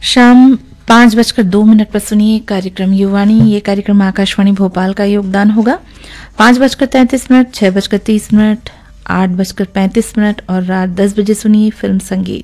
शाम 5:02 पर सुनिए कार्यक्रम युवाणी। ये कार्यक्रम आकाशवाणी भोपाल का योगदान होगा। 5:33, 6:30, 8:35 और रात 10 बजे सुनिए फिल्म संगीत।